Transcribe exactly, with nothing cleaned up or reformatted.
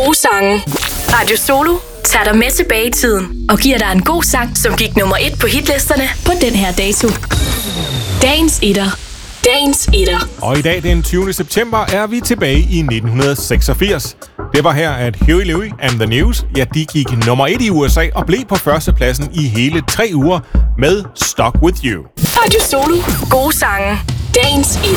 Gode sange. Radio Solo tager dig med tilbage i tiden og giver dig en god sang, som gik nummer et på hitlisterne på den her dato. Dagens etter. Dagens etter. Og i dag, den tyvende september, er vi tilbage i nitten seksogfirs. Det var her, at Huey Lewis and the News, ja, de gik nummer et i U S A og blev på førstepladsen i hele tre uger med Stuck With You. Radio Solo. Gode sange. Dagens etter.